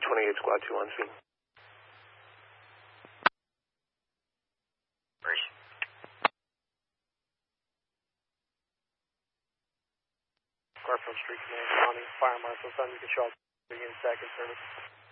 28 Squad 2 on scene. Garfield Street Command County Fire Marshal Thunder Control begin second service.